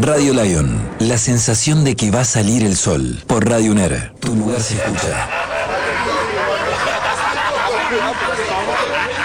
Radio Lion, la sensación de que va a salir el sol. Por Radio UNER, tu lugar se escucha.